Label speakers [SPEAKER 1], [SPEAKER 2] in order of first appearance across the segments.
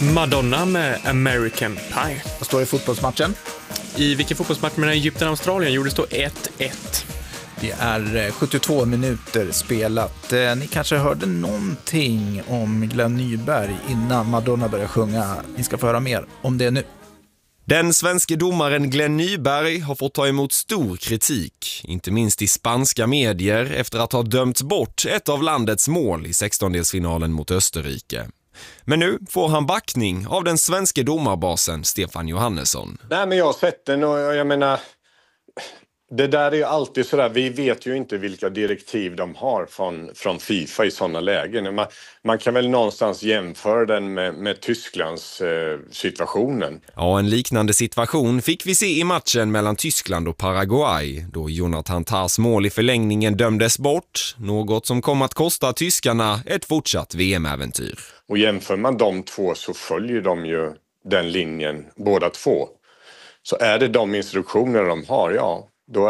[SPEAKER 1] Madonna med American Pie.
[SPEAKER 2] Vad står i fotbollsmatchen?
[SPEAKER 1] I vilken fotbollsmatch mellan Egypten och Australien gjordes då 1-1?
[SPEAKER 2] Det är 72 minuter spelat. Ni kanske hörde någonting om Glenn Nyberg innan Madonna började sjunga. Ni ska få höra mer om det nu.
[SPEAKER 3] Den svenske domaren Glenn Nyberg har fått ta emot stor kritik, inte minst i spanska medier, efter att ha dömt bort ett av landets mål i 16-delsfinalen mot Österrike. Men nu får han backning av den svenske domarbasen Stefan Johannesson.
[SPEAKER 4] Nej, men jag har sett den och jag menar, det där är ju alltid sådär, vi vet ju inte vilka direktiv de har från FIFA i sådana lägen. Man kan väl någonstans jämföra den med Tysklands situationen.
[SPEAKER 3] Ja, en liknande situation fick vi se i matchen mellan Tyskland och Paraguay, då Jonathan Tahs mål i förlängningen dömdes bort, något som kom att kosta tyskarna ett fortsatt VM-äventyr.
[SPEAKER 4] Och jämför man de två så följer de ju den linjen båda två. Så är det de instruktioner de har, ja, då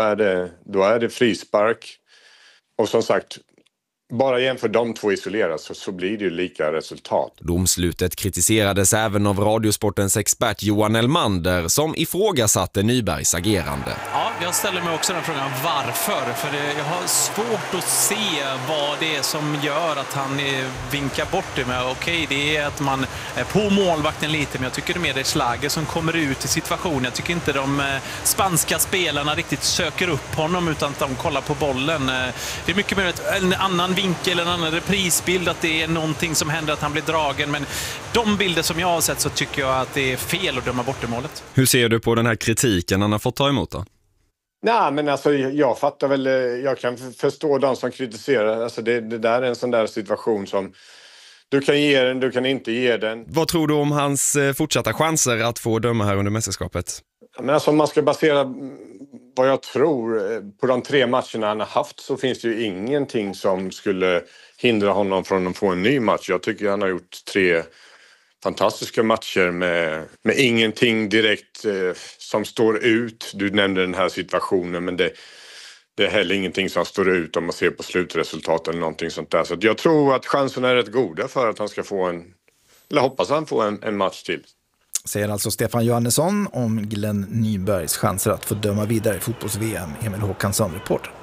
[SPEAKER 4] är det frispark. Och som sagt, bara jämför de två isolerat så blir det ju lika resultat.
[SPEAKER 3] Domslutet kritiserades även av Radiosportens expert Johan Elmander som ifrågasatte Nybergs agerande.
[SPEAKER 5] Ja, jag ställer mig också den frågan varför. För jag har svårt att se vad det är som gör att han vinkar bort det med. Okej, det är att man är på målvakten lite, men jag tycker det är mer det slaget som kommer ut i situationen. Jag tycker inte de spanska spelarna riktigt söker upp honom utan att de kollar på bollen. Det är mycket mer en annan vinkel, en annan reprisbild, att det är någonting som händer, att han blir dragen. Men de bilder som jag har sett så tycker jag att det är fel att döma bort det målet.
[SPEAKER 3] Hur ser du på den här kritiken han har fått ta emot då?
[SPEAKER 4] Nej, men alltså jag fattar väl, jag kan förstå de som kritiserar. Alltså det där är en sån där situation som du kan ge den, du kan inte ge den.
[SPEAKER 3] Vad tror du om hans fortsatta chanser att få döma här under mästerskapet?
[SPEAKER 4] Men alltså om man ska basera vad jag tror på de 3 matcherna han har haft, så finns det ju ingenting som skulle hindra honom från att få en ny match. Jag tycker han har gjort 3 fantastiska matcher med ingenting direkt som står ut. Du nämnde den här situationen, men det är heller ingenting som står ut om man ser på slutresultat eller någonting sånt där. Så jag tror att chanserna är rätt goda för att han ska få hoppas han får en match till.
[SPEAKER 2] Säger alltså Stefan Johannesson om Glenn Nybergs chanser att få döma vidare i fotbolls-VM. Emil Håkansson, reporter.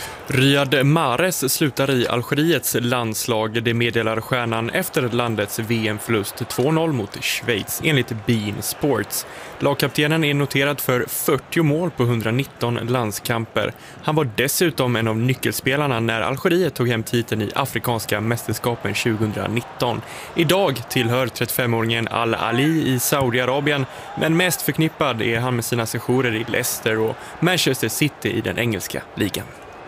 [SPEAKER 1] Riyad Mahrez slutar i Algeriets landslag, det meddelar stjärnan efter landets VM-förlust 2-0 mot Schweiz enligt beIN Sports. Lagkaptenen är noterad för 40 mål på 119 landskamper. Han var dessutom en av nyckelspelarna när Algeriet tog hem titeln i Afrikanska mästerskapen 2019. Idag tillhör 35-åringen Al-Ali i Saudiarabien, men mest förknippad är han med sina sessioner i Leicester och Manchester City i den engelska ligan.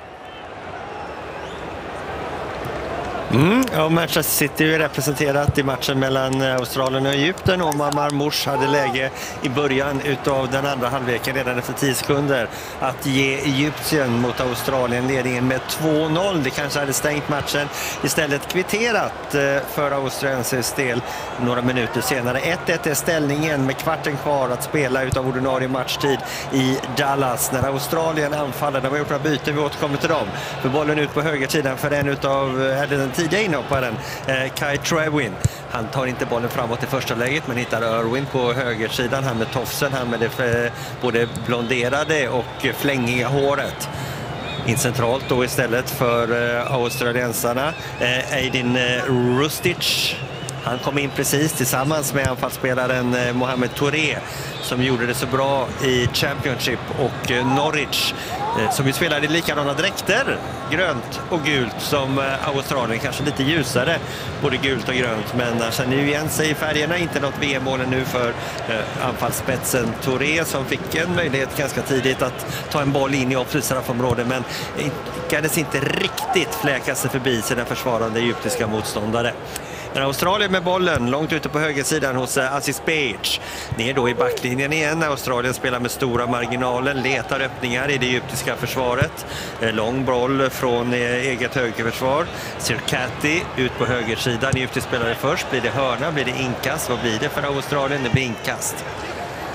[SPEAKER 6] Ja, Manchester City är representerat i matchen mellan Australien och Egypten, och Omar Moush hade läge i början utav den andra halvleken redan efter 10 sekunder att ge Egypten mot Australien ledningen med 2-0. Det kanske hade stängt matchen, istället kvitterat för Australiens del några minuter senare. 1-1 är ställningen med kvarten kvar att spela utav ordinarie matchtid i Dallas när Australien anfaller. De har gjort några byten, vi återkommer till dem. För bollen ut på högersidan för en utav den tidiga inhopparen Kai Trewin. Han tar inte bollen framåt i första läget, men hittar Irwin på högersidan. Han med tofsen, han med det både blonderade och flängiga håret. In centralt då istället för australiensarna Aydin Rustic. Han kom in precis tillsammans med anfallsspelaren Mohamed Touré som gjorde det så bra i Championship, och Norwich som ju spelade i likadana dräkter, grönt och gult som Australien, kanske lite ljusare, både gult och grönt, men känner ju igen sig i färgerna. Inte något VM-mål nu för anfallsspetsen Touré som fick en möjlighet ganska tidigt att ta en boll in i offensivområdet, men lyckades inte riktigt fläka sig förbi sina försvarande egyptiska motståndare. Men Australien med bollen långt ute på högersidan hos Aziz Behich. Ner då i backlinjen igen. Australien spelar med stora marginaler, letar öppningar i det egyptiska försvaret. Lång boll från eget högerförsvar. Sirkati ut på högersidan. Egyptisk spelare först. Blir det hörna? Blir det inkast? Vad blir det för Australien? Det blir inkast.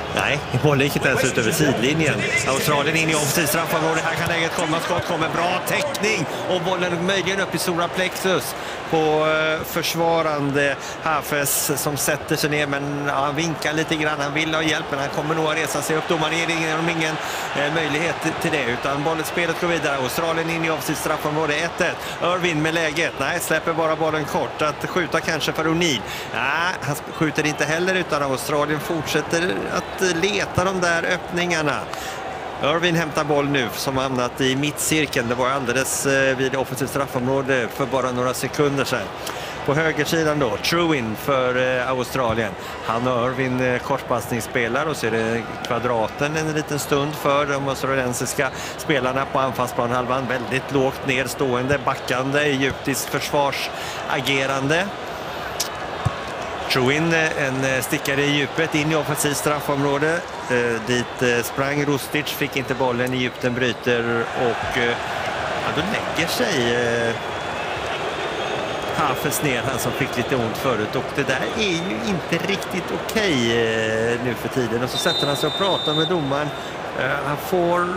[SPEAKER 6] Nej, bollen gick inte ens ut över sidlinjen. Australien in i offensiv straffområde. Här kan läget komma. Skott kommer. Bra täckning. Och bollen möjligen upp i stora plexus på försvarande Hafez som sätter sig ner. Men han vinkar lite grann. Han vill ha hjälp, men han kommer nog att resa sig upp. Domaren ger ingen möjlighet till det. Utan spelet går vidare. Australien in i offensiv straffområde. 1-1. Irvin med läget. Nej, släpper bara bollen kort. Att skjuta kanske för O'Neill. Nej, han skjuter inte heller, utan Australien fortsätter att leta de där öppningarna. Irvin hämtar boll nu som hamnat i mittcirkeln. Det var alldeles vid offensivt straffområde för bara några sekunder sedan. På högersidan då, Truin för Australien. Han och Irvin korspassningsspelar och så är det kvadraten en liten stund för de australiensiska spelarna på anfallsplanhalvan. Väldigt lågt ner, stående, backande, egyptiskt försvarsagerande. Truin, en stickare i djupet in i offensivt straffområde. Dit sprang Rustic, fick inte bollen. Egypten bryter och då lägger sig Hafez ner, han som fick lite ont förut. Och det där är ju inte riktigt okej nu för tiden. Och så sätter han sig och pratar med domaren. Han får...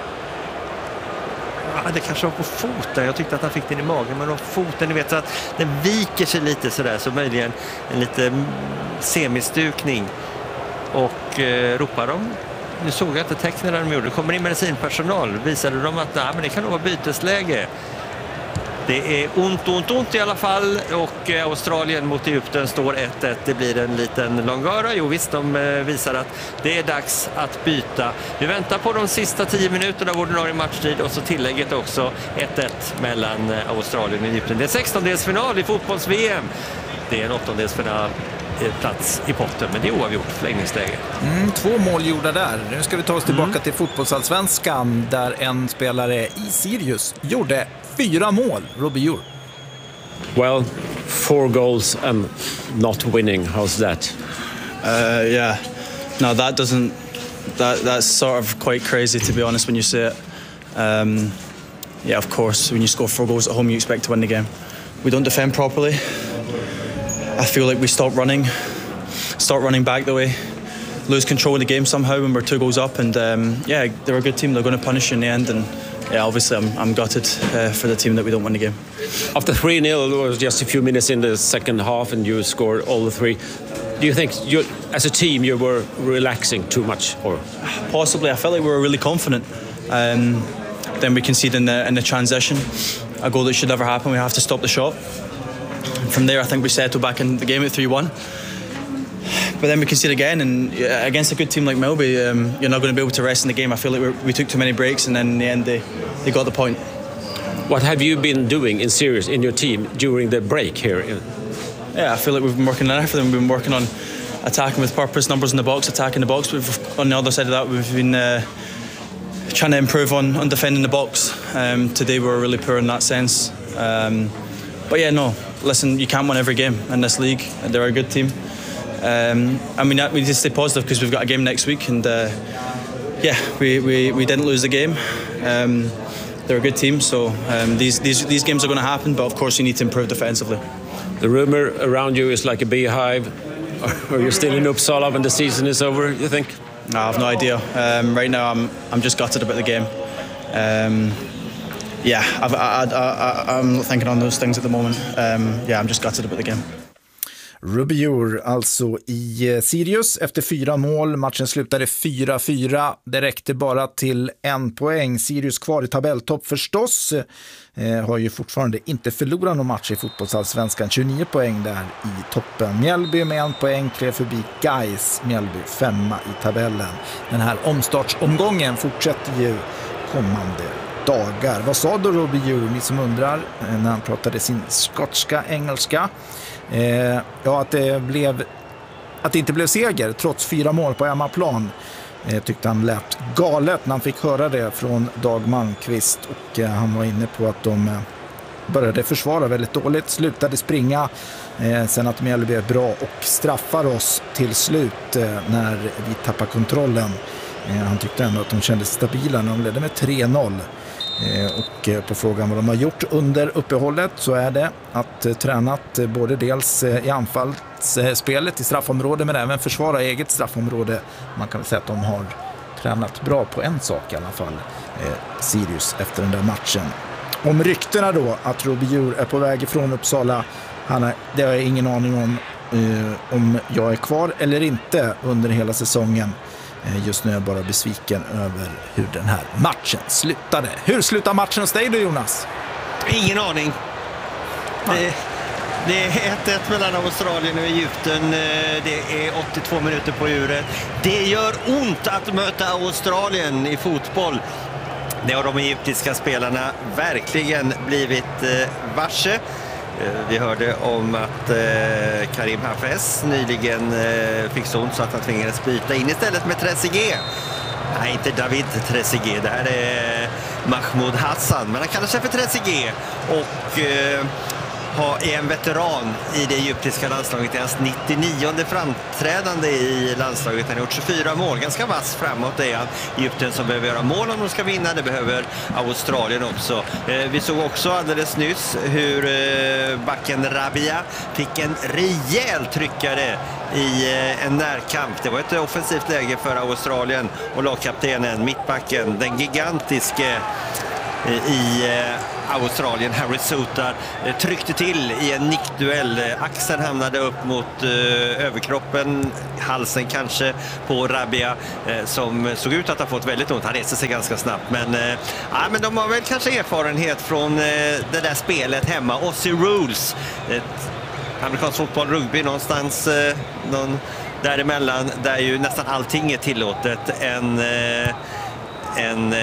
[SPEAKER 6] det kanske var på foten. Jag tyckte att han fick den i magen, men på foten, ni vet, så att den viker sig lite sådär, så möjligen en lite semistukning. Och ropar de, nu såg jag inte tecknen de gjorde, det kommer in medicinpersonal, visade de att men det kan nog vara bytesläge. Det är ont i alla fall, och Australien mot Egypten står 1-1. Det blir en liten långöra. Jo visst, de visar att det är dags att byta. Vi väntar på de sista 10 minuterna av ordinarie matchtid och så tillägget också 1-1 mellan Australien och Egypten. Det är 16-delsfinal i fotbolls-VM. Det är en 8-delsfinal plats i potten, men det är oavgjort förlängningsläge.
[SPEAKER 2] 2 mål gjorda där. Nu ska vi ta oss tillbaka till fotbollsallsvenskan där en spelare i Sirius gjorde 4 mål. Robbie Ure.
[SPEAKER 7] Well, 4 goals and not winning. How's that?
[SPEAKER 8] Yeah. No, that doesn't... That's sort of quite crazy, to be honest, when you say it. Yeah, of course, when you score 4 goals at home, you expect to win the game. We don't defend properly. I feel like we start running back the way, lose control of the game somehow when we're 2 goals up. And yeah, they're a good team. They're going to punish you in the end. And yeah, obviously I'm gutted for the team that we don't win the game.
[SPEAKER 7] After 3-0, it was just a few minutes in the second half and you scored all the 3. Do you think, as a team, you were relaxing too much? Or
[SPEAKER 8] possibly, I felt like we were really confident. Then we conceded in the transition, a goal that should never happen. We have to stop the shot. From there, I think we settled back in the game at 3-1. But then we concede again, and against a good team like Melby, you're not going to be able to rest in the game. I feel like we took too many breaks, and then in the end they got the point.
[SPEAKER 7] What have you been doing in Sirius, in your team, during the break here?
[SPEAKER 8] Yeah, I feel like we've been working on everything. We've been working on attacking with purpose, numbers in the box, attacking the box. On the other side of that, we've been trying to improve on defending the box. Today we were really poor in that sense. But yeah, no, listen, you can't win every game in this league. They're a good team. I mean, we need to stay positive because we've got a game next week, and yeah, we didn't lose the game. They're a good team, so these games are going to happen. But of course, you need to improve defensively.
[SPEAKER 7] The rumor around you is like a beehive. Are you still in Uppsala when the season is over, you think?
[SPEAKER 8] No, I have no idea. Right now, I'm just gutted about the game. Yeah, I'm not thinking on those things at the moment. Yeah, I'm just gutted about the game.
[SPEAKER 2] Robbie Ure alltså i Sirius efter 4 mål. Matchen slutade 4-4. Det räckte bara till 1 poäng. Sirius kvar i tabelltopp förstås. Har ju fortfarande inte förlorat någon match i fotbollsallsvenskan. 29 poäng där i toppen. Mjällby med 1 poäng klev förbi Gais. Mjällby 5 i tabellen. Den här omstartsomgången fortsätter ju kommande dagar. Vad sa då Robbie Ure, ni som undrar, när han pratade sin skotska engelska? Ja, att det inte blev seger trots 4 mål på hemmaplan tyckte han lät galet när han fick höra det från Dag Malmqvist, och han var inne på att de började försvara väldigt dåligt, slutade springa, sen att Mjällby är bra och straffar oss till slut när vi tappar kontrollen. Han tyckte ändå att de kändes stabila när de ledde med 3-0. Och på frågan vad de har gjort under uppehållet så är det att tränat både dels i anfallsspelet i straffområde men även försvara eget straffområde. Man kan väl säga att de har tränat bra på en sak i alla fall, Sirius, efter den där matchen. Om ryktena då att Ruby Djur är på väg ifrån Uppsala, det har jag ingen aning om jag är kvar eller inte under hela säsongen. Just nu är jag bara besviken över hur den här matchen slutade. Hur slutar matchen hos dig då, Jonas?
[SPEAKER 6] Ingen aning. Det är 1-1 mellan Australien och Egypten. Det är 82 minuter på djuret. Det gör ont att möta Australien i fotboll. Det har de egyptiska spelarna verkligen blivit varse. Vi hörde om att Karim Hafez nyligen fick så ont så att han tvingades byta in istället med Trezeguet. Nej, inte David Trezeguet. Det här är Mahmoud Hassan. Men han kallar sig för Trezeguet och är en veteran i det egyptiska landslaget. Det är hans 99:e framträdande i landslaget. Han har gjort 24 mål. Ganska vass framåt är han. Egypten som behöver göra mål om de ska vinna. Det behöver Australien också. Vi såg också alldeles nyss hur backen Rabia fick en rejäl tryckare i en närkamp. Det var ett offensivt läge för Australien och lagkaptenen, mittbacken, den gigantiske i Australien, Harry Souttar, tryckte till i en nickduell. Axeln hamnade upp mot överkroppen, halsen kanske på Rabia som såg ut att ha fått väldigt ont. Han reste sig ganska snabbt, men de har väl kanske erfarenhet från det där spelet hemma. Aussie Rules, amerikansk fotboll, rugby någonstans däremellan, där ju nästan allting är tillåtet. En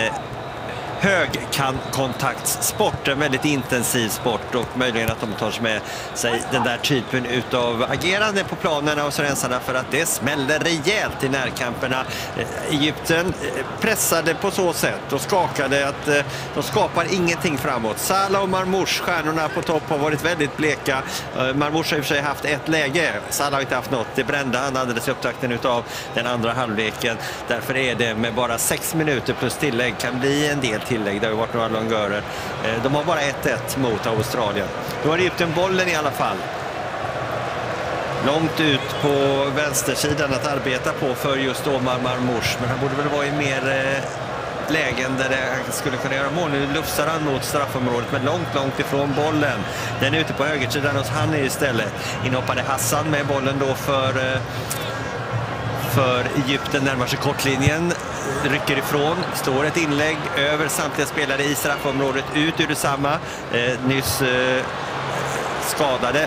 [SPEAKER 6] högkontaktssport, en väldigt intensiv sport, och möjligen att de tar med sig den där typen utav agerande på planerna och rensarna för att det smäller rejält i närkamperna. Egypten pressade på så sätt och skakade att de skapar ingenting framåt. Salah och Marmoush, stjärnorna på topp, har varit väldigt bleka. Marmoush har i och för sig haft ett läge, Salah har inte haft något. Det brände han alldeles i upptakten utav den andra halvleken. Därför är det med bara 6 minuter plus tillägg kan bli en del tillägg. Det har varit några långörer. De har bara 1-1 mot Australien. Då har Egypten bollen i alla fall. Långt ut på vänstersidan att arbeta på för just Omar Marmoush. Men han borde väl vara i mer lägen där han skulle kunna göra mål. Nu lufsar han mot straffområdet, men långt ifrån bollen. Den är ute på högersidan hos han istället. Inhoppade Hassan med bollen då för Egypten, närmar sig kortlinjen, rycker ifrån, står ett inlägg över samtliga spelare i straffområdet, ut ur detsamma. Nyss skadade,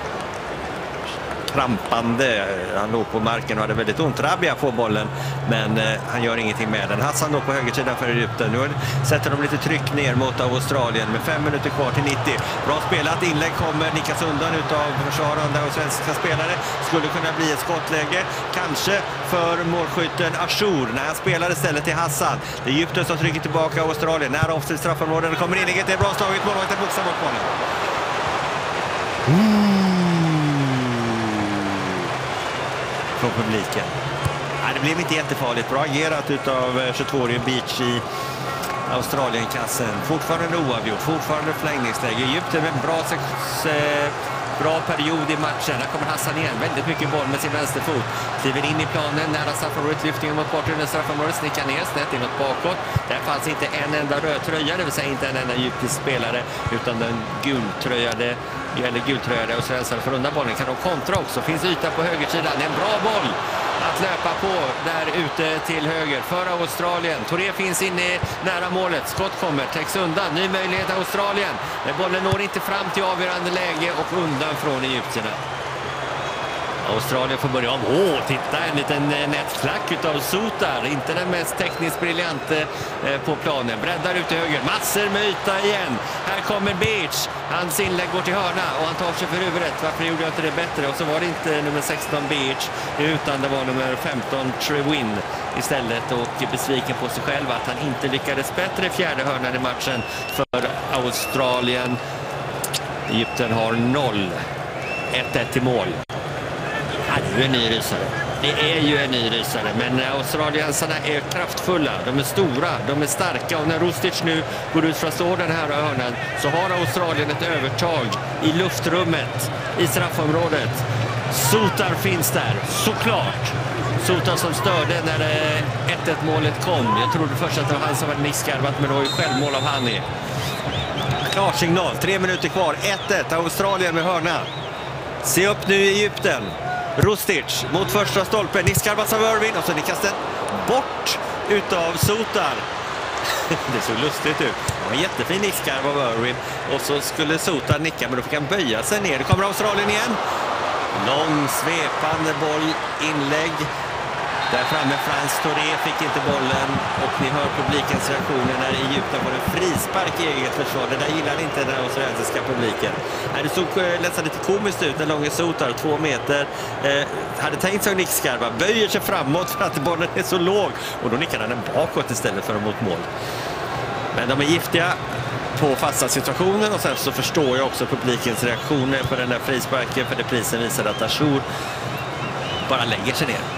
[SPEAKER 6] krampande, han låg på marken och hade väldigt ont. Rabia får bollen, men han gör ingenting med den. Hassan då på högersidan för Egypten. Nu sätter de lite tryck ner mot Australien med 5 minuter kvar till 90. Bra spelat, inlägg kommer, nickas undan utav försvarande och svenska spelare. Skulle kunna bli ett skottläge, kanske för målskytten Ashur när han spelar istället till Hassan. Det är Egypten som trycker tillbaka Australien. Nära off till straffområden, kommer inlägget, det är bra slaget, målvakten boxar bort bollen. Från publiken. Det blev inte jättefarligt. Bra agerat utav 22-årige Beach i Australienkassen. Fortfarande oavgjort, fortfarande förlängningsläge. Egypten med bra period i matchen. Här kommer Hassan igen. Väldigt mycket boll med sin vänsterfot. Kliver in i planen nära straffområdet. Lyftningen mot bakgrunden straffområdet. Snickar ner snett inåt bakåt. Där fanns inte en enda röd tröja. Det vill säga inte en enda egyptisk spelare. Utan den gultröjade och svensar för undan bollen. Kan de kontra också. Finns yta på högersidan. En bra boll att löpa på där ute till höger för Australien. Touré finns inne nära målet. Skott kommer, täcks undan. Ny möjlighet Australien. Men bollen når inte fram till avgörande läge och undan från egyptierna. Australien får börja om. Titta, en liten nätklack utav Souttar. Inte den mest tekniskt briljante på planen. Breddar ut till höger. Massor med yta igen. Här kommer Beach. Hans inlägg går till hörna och han tar sig för huvudet. Varför gjorde jag inte det bättre? Och så var det inte nummer 16 Beach utan det var nummer 15 Trewin istället, och besviken på sig själv att han inte lyckades bättre i fjärde hörnan i matchen för Australien. Egypten har 0. 1-1 i mål. Det är en ny rysare. Det är ju en ny rysare, men australiensarna är kraftfulla, de är stora, de är starka och när Rustic nu går ut för att slå den här hörnan så har Australien ett övertag i luftrummet, i straffområdet. Sutar finns där, såklart. Sutar som störde när 1-1-målet kom. Jag trodde först att det var han som var nickskarvat, men det var ju självmål av Hani. Klarsignal, 3 minuter kvar, 1-1, Australien med hörna. Se upp nu i Egypten. Rustic mot första stolpen, nickskarvas av Irvin och så nickas den bort utav Sutar. Det såg lustigt ut. Det var en jättefin nickskarv av Irvin och så skulle Sutar nicka, men då fick han böja sig ner. Det kommer Australien igen. Lång svepande boll, inlägg. Där framme Frans Touré fick inte bollen och ni hör publikens reaktioner när Egypten får en frispark i eget försvar. Det där gillar inte den australiensiska publiken. Det såg nästan lite komiskt ut när Långe Sutar, 2 meter, hade tänkt sig nickskarva, böjer sig framåt för att bollen är så låg och då nickar han den bakåt istället för mot mål. Men de är giftiga på fasta situationer och sen så förstår jag också publikens reaktioner på den där frisparken, för det prisen visade att Achour bara lägger sig ner.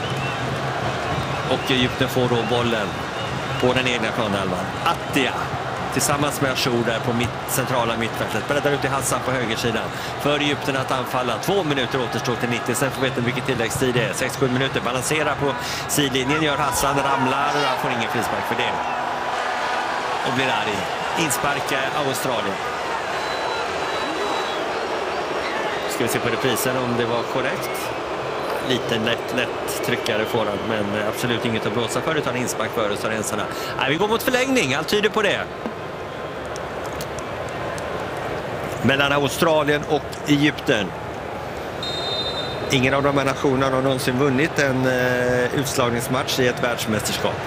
[SPEAKER 6] Och Egypten får då bollen på den egna planhalvan. Attia tillsammans med Achour där på centrala mittfältet. Breddar ut till Hassan på högersidan. För Egypten att anfalla. 2 minuter återstår till 90. Sen får vi veta hur mycket tilläggstid det är. 6-7 minuter. Balanserar på sidlinjen. Gör Hassan. Ramlar. Han får ingen frispark för det. Och blir arg. Insparka Australien. Ska vi se på reprisen om det var korrekt. Lite lätt tryckare får han, men absolut inget att blåsa för utan inspark för australiensarna. Vi går mot förlängning, allt tyder på det. Mellan Australien och Egypten. Ingen av de här nationerna har någonsin vunnit en utslagningsmatch i ett världsmästerskap.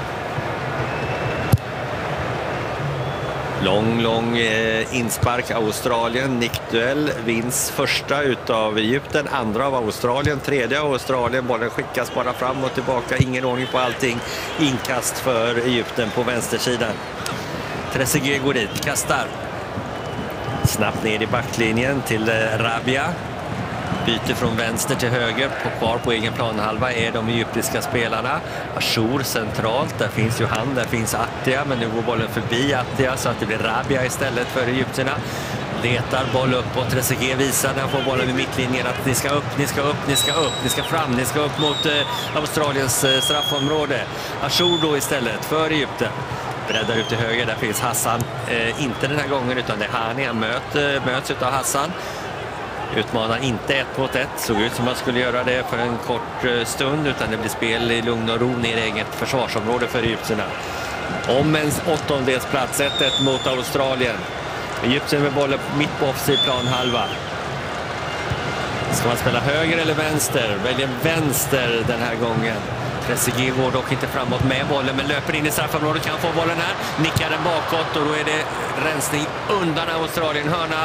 [SPEAKER 6] Lång inspark Australien. Nickduell vinns första utav Egypten, andra av Australien, tredje av Australien. Bollen skickas bara fram och tillbaka, ingen ordning på allting. Inkast för Egypten på vänstersidan. Trezeguet går dit, kastar. Snabbt ner i backlinjen till Rabia. Byter från vänster till höger, kvar på egen planhalva är de egyptiska spelarna. Achour centralt, där finns ju han, där finns Attia, men nu går bollen förbi Attia så att det blir Rabia istället för egyptierna. Letar boll uppåt, Trezeguet visar när han får bollen vid mittlinjen att ni ska upp, ni ska upp, ni ska upp, ni ska fram, ni ska upp mot Australiens straffområde. Achour då istället för Egypten. Breddar ut till höger, där finns Hassan, inte den här gången utan det är Hani, han möts utav Hassan. Utmanar inte 1 mot 1, såg ut som man skulle göra det för en kort stund, utan det blir spel i lugn och ro ner i eget försvarsområde för egyptierna. Om en 8-delsplats, 1-1 mot Australien. Egypten med bollen mitt på offensiv planhalva. Ska man spela höger eller vänster? Väljer vänster den här gången. Trezeguet går dock inte framåt med bollen, men löper in i straffområdet, kan få bollen här. Nickar den bakåt och då är det rensning undan Australien. Hörna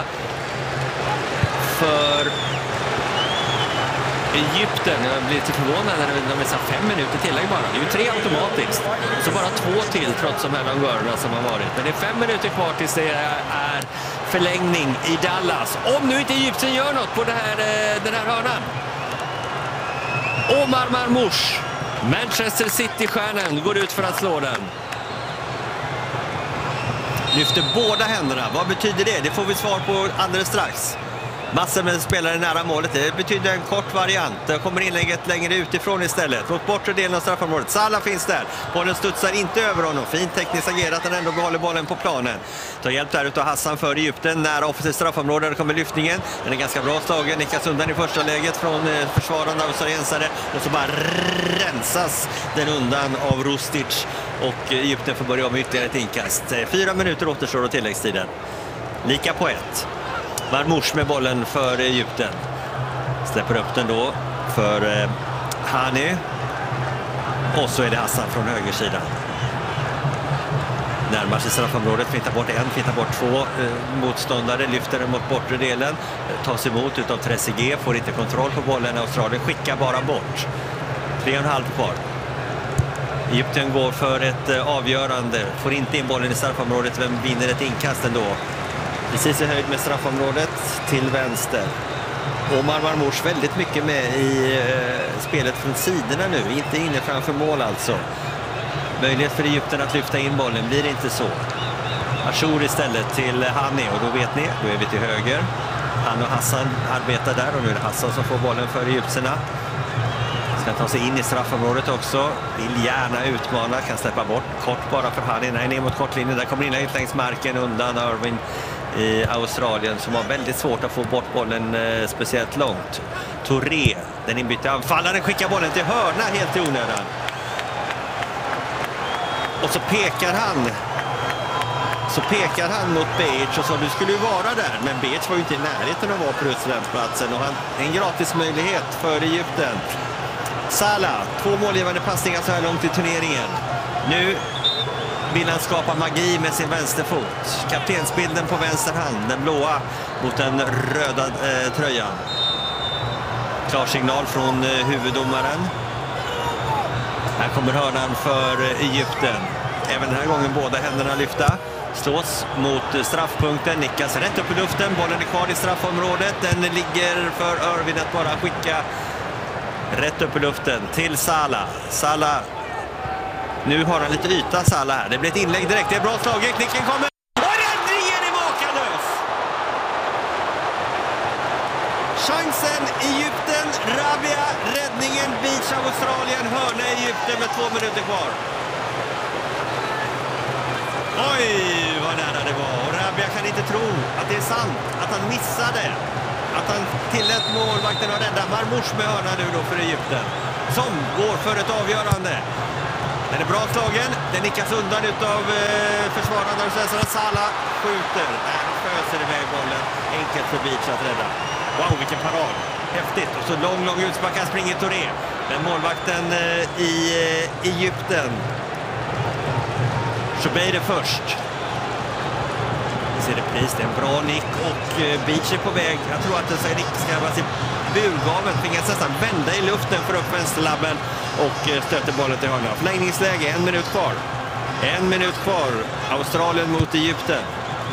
[SPEAKER 6] för Egypten. Jag blir lite förvånad när de är 5 minuter tillägg bara. Det är ju 3 automatiskt. Så bara 2 till trots de här långgörerna som har varit. Men det är 5 minuter kvar tills det är förlängning i Dallas. Om nu inte Egypten gör något på den här hörnan. Omar Marmoush, Manchester City-stjärnan, går ut för att slå den. Lyfter båda händerna. Vad betyder det? Det får vi svar på alldeles strax. Massor med spelare nära målet. Det betyder en kort variant. Det kommer inlägget längre utifrån istället. Mot bortre delen av straffområdet. Salah finns där. Bollen studsar inte över honom. Fint tekniskt agerat. Han ändå behåller bollen på planen. Tar hjälp där utav Hassan för Egypten. Nära offensivt straffområde. Där kommer lyftningen. Den är ganska bra slagen. Nickas undan i första läget från försvarande australiensare. Och så bara rensas den undan av Rustic. Och Egypten får börja om ytterligare ett inkast. 4 minuter återstår och tilläggstiden. Lika på 1. Marmoush med bollen för Egypten. Släpper upp den då för Hani. Och så är det Hassan från högersidan. Närmar sig straffområdet, fintar bort en, fintar bort 2 motståndare, lyfter den mot bortre delen. Tas emot utav Trezeguet, får inte kontroll på bollen. Australien skickar bara bort. 3,5 kvar. Egypten går för ett avgörande. Får inte in bollen i straffområdet. Vem vinner ett inkast ändå? Precis i höjd med straffområdet till vänster. Omar Marmoush väldigt mycket med i spelet från sidorna nu. Inte inne framför mål alltså. Möjlighet för Egypten att lyfta in bollen, blir det inte så. Achour istället till Hani, och då vet ni, då är vi till höger. Han och Hassan arbetar där, och nu är det Hassan som får bollen för egyptierna. Ska ta sig in i straffområdet också. Vill gärna utmana, kan släppa bort. Kort bara för Hani, nej, ner mot kortlinjen. Där kommer in längs marken undan Irving i Australien, som har väldigt svårt att få bort bollen speciellt långt. Touré, den inbytte anfallaren, skickar bollen till hörna helt i onödan. Och så pekar han mot Bejic och sa du skulle ju vara där. Men Bejic var ju inte i närheten att vara på utlandsplatsen, och en gratis möjlighet för Egypten. Salah, 2 målgivande passningar så här långt i turneringen. Nu vill han skapa magi med sin vänsterfot. Kaptensbilden på vänster hand, den blåa mot den röda tröjan. Klarsignal från huvuddomaren. Här kommer hörnan för Egypten. Även den här gången båda händerna lyfta. Slås mot straffpunkten, nickas rätt upp i luften. Bollen är kvar i straffområdet. Den ligger för Irvin att bara skicka rätt upp i luften till Salah. Salah, nu har han lite yta Salah här. Det blir ett inlägg direkt, det är bra slaget. Nicken kommer. Och räddningen är makalös! Chansen Egypten, Rabia, räddningen, Beach av Australien, hörna Egypten med 2 minuter kvar. Oj, vad nära det var. Och Rabia kan inte tro att det är sant, att han missade. Att han tillät målvakten att rädda. Marmoush med hörna nu då för Egypten, som går för ett avgörande. Den är bra slagen, den nickas undan utav försvararna och sen Salah skjuter. Han föser iväg bollen, enkelt för Beach att rädda. Wow, vilken parad, häftigt. Och så lång utspark, han springer Touré. Men målvakten i Egypten, Shubeire först. Vi ser repris, det är en bra nick och Beach är på väg. Jag tror att den ska nickskarvas i burgaven. Tvingas nästan vända i luften för upp vänsterlabben och stöter bollen till hörna. Förlängningsläge, 1 minut kvar. 1 minut kvar. Australien mot Egypten.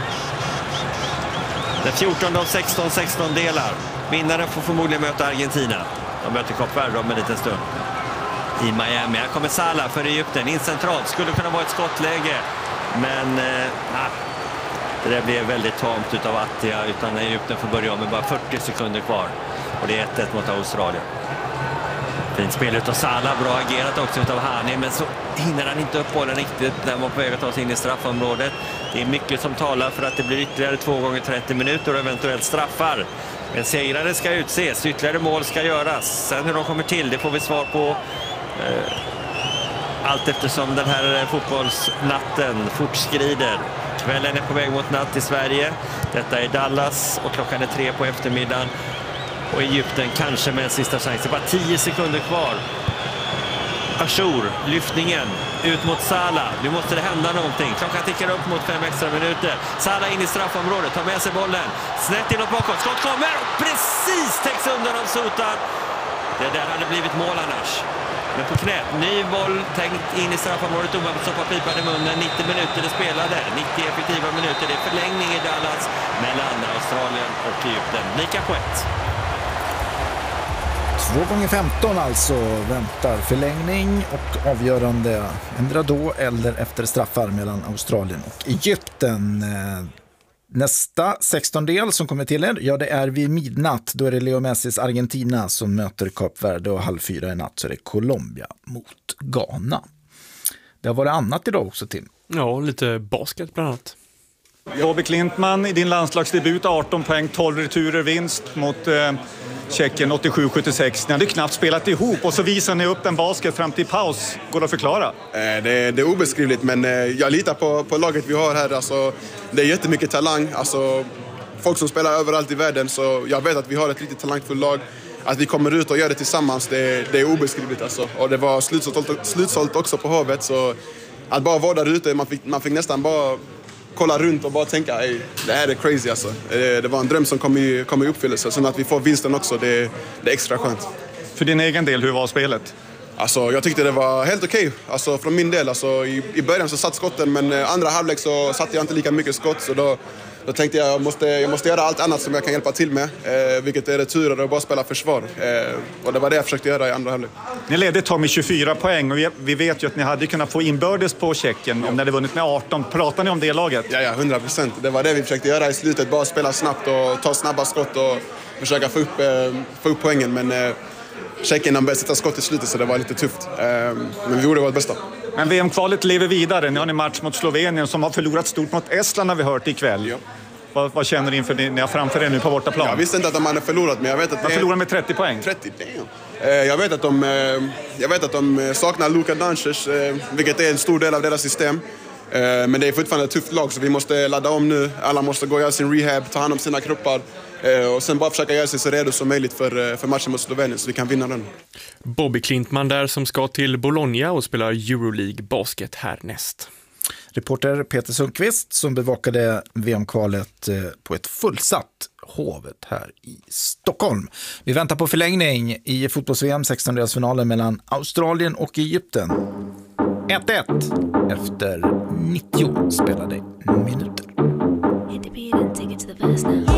[SPEAKER 6] Den 14 av 16 delar. Vinnaren får förmodligen möta Argentina. De möter Kap Verde om en liten stund i Miami. Här kommer Salah för Egypten. In centralt. Skulle kunna vara ett skottläge. Men det där blev väldigt tamt utav Attia. Utan Egypten får börja med bara 40 sekunder kvar. Och det är 1-1 mot Australien. Fint spel utav Salah. Bra agerat också utav Hani. Men så hinner han inte upp bollen riktigt när han var på väg att ta sig in i straffområdet. Det är mycket som talar för att det blir ytterligare 2 gånger 30 minuter och eventuellt straffar. Men segrare ska utses. Ytterligare mål ska göras. Sen hur de kommer till, det får vi svar på allt eftersom den här fotbollsnatten fortskrider. Kvällen är på väg mot natt i Sverige. Detta är Dallas och klockan är 3 på eftermiddagen. Och Egypten kanske med en sista chans. Det är bara 10 sekunder kvar. Achour, lyftningen ut mot Salah. Nu måste det hända någonting. Klockan tickar upp mot 5 extra minuter. Salah in i straffområdet, tar med sig bollen. Snett inåt bakåt, skott kommer. Precis täcks undan av Sultan. Det där hade blivit mål annars. Men på knät, ny boll tänkt in i straffområdet. Domaren får stoppa pipan i munnen. 90 minuter det spelade. 90 effektiva minuter. Det är förlängning i Dallas mellan Australien och Egypten. Lika på 1.
[SPEAKER 2] 2 gånger 15 alltså väntar förlängning och avgörande ändra då eller efter straffar mellan Australien och Egypten. Nästa 16-del som kommer till er, ja det är vid midnatt. Då är det Leo Messis Argentina som möter Kap Verde och 3:30 i natt så är det Colombia mot Ghana. Det har varit annat idag också, Tim.
[SPEAKER 1] Ja, lite basket bland annat.
[SPEAKER 9] Robert Klintman i din landslagsdebut, 18 poäng, 12 returer, vinst mot Tjeckien 87-76. Ni hade knappt spelat ihop och så visar ni upp en basket fram till paus. Går det att förklara?
[SPEAKER 10] Det är obeskrivligt, men jag litar på laget vi har här. Alltså, det är jättemycket talang. Alltså, folk som spelar överallt i världen, så jag vet att vi har ett riktigt talangfullt lag. Att vi kommer ut och gör det tillsammans, det är obeskrivligt. Alltså. Och det var slutsålt också på havet, så att bara vara där ute, man fick nästan bara kolla runt och bara tänka, det här är crazy alltså. Det var en dröm som kom i uppfyllelse. Sen att vi får vinsten också, det är extra skönt.
[SPEAKER 9] För din egen del, hur var spelet?
[SPEAKER 10] Alltså, jag tyckte det var helt okej. Alltså, från min del. Alltså, i början så satt skotten, men andra halvlek så satte jag inte lika mycket skott. Så då Då tänkte jag måste göra allt annat som jag kan hjälpa till med, vilket är returer och bara spela försvar. Och det var det jag försökte göra i andra halvlek.
[SPEAKER 9] Ni ledde Tom med 24 poäng och vi vet ju att ni hade kunnat få inbördes på Tjeckien om ni hade vunnit med 18. Pratar ni om det laget?
[SPEAKER 10] Ja, 100%. Det var det vi försökte göra i slutet, bara spela snabbt och ta snabba skott och försöka få upp poängen. Men Tjeckien började sätta skott i slutet så det var lite tufft. Men vi gjorde vårt bästa.
[SPEAKER 9] Men VM-kvalet lever vidare. Ni har en match mot Slovenien som har förlorat stort mot Estland har vi hört ikväll. Ja. Vad känner ni inför det ni har framför er nu på bortaplan?
[SPEAKER 10] Jag visste inte att de hade förlorat, men jag vet att
[SPEAKER 9] de förlorar med 30 poäng.
[SPEAKER 10] 30, jag vet att de saknar Luka Doncic, vilket är en stor del av deras system. Men det är fortfarande ett tufft lag så vi måste ladda om nu. Alla måste gå och göra sin rehab, ta hand om sina kroppar och sen bara försöka göra sig så redo som möjligt för matchen mot Slovenien så vi kan vinna den.
[SPEAKER 1] Bobby Klintman där som ska till Bologna och spelar Euroleague basket härnäst.
[SPEAKER 2] Reporter Peter Sundqvist som bevakade VM-kvalet på ett fullsatt Hovet här i Stockholm. Vi väntar på förlängning i fotbolls-VM 16-delsfinalen mellan Australien och Egypten. 1-1 efter 90 spelade minuter.